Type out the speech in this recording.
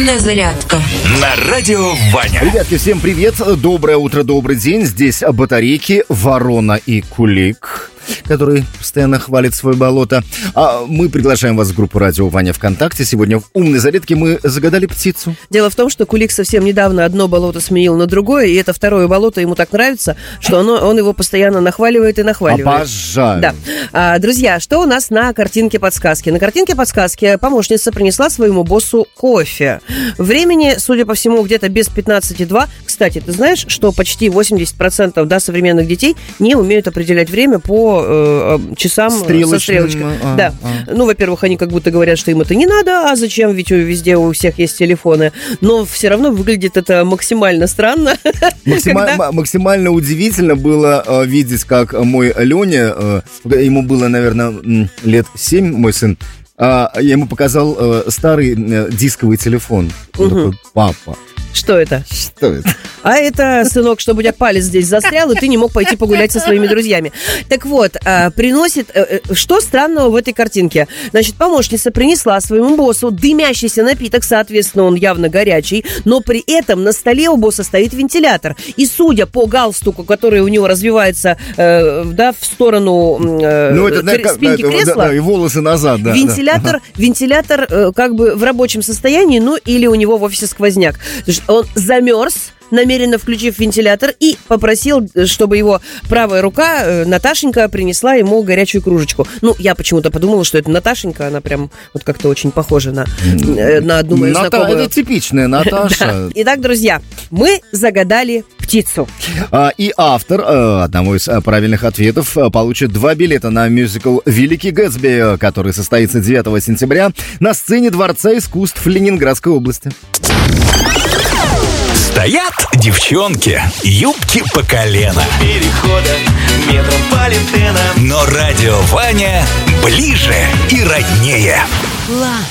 Умная зарядка на радио Ваня. Ребятки, всем привет, доброе утро, добрый день. Здесь батарейки, Ворона и Кулик, который постоянно хвалит свое болото. А мы приглашаем вас в группу «Радио Ваня» ВКонтакте. Сегодня в «Умной зарядке» мы загадали птицу. Дело в том, что Кулик совсем недавно одно болото сменил на другое, и это второе болото ему так нравится, что он его постоянно нахваливает и нахваливает. Обожаю. Да. Друзья, что у нас на картинке подсказки? На картинке подсказки помощница принесла своему боссу кофе. Времени, судя по всему, где-то без 15,2. Кстати, ты знаешь, что почти 80% современных детей не умеют определять время по часам со стрелочкой. Да. Ну, во-первых, они как будто говорят, что им это не надо, а зачем, ведь везде у всех есть телефоны. Но все равно выглядит это максимально странно. Максимально удивительно было видеть, как мой Леня, ему было, наверное, лет 7, мой сын, я ему показал старый дисковый телефон. Он такой: папа. Что это? Что это? А это, сынок, чтобы у тебя палец здесь застрял, и ты не мог пойти погулять со своими друзьями. Так вот, приносит... Что странного в этой картинке? Значит, помощница принесла своему боссу дымящийся напиток, соответственно, он явно горячий, но при этом на столе у босса стоит вентилятор. И судя по галстуку, который у него развивается в сторону спинки кресла... Да, и волосы назад, да. Вентилятор как бы в рабочем состоянии, ну или у него в офисе сквозняк. Он замерз, намеренно включив вентилятор, и попросил, чтобы его правая рука, Наташенька, принесла ему горячую кружечку. Ну, я почему-то подумала, что это Наташенька, она прям вот как-то очень похожа на одну мою знакомую. Это типичная Наташа. Итак, друзья, мы загадали птицу. И автор одного из правильных ответов получит 2 билета на мюзикл «Великий Гэтсби», который состоится 9 сентября на сцене Дворца искусств Ленинградской области. Стоят девчонки, юбки по колено. Перехода метрополитена. Но радио Ваня ближе и роднее. Класс.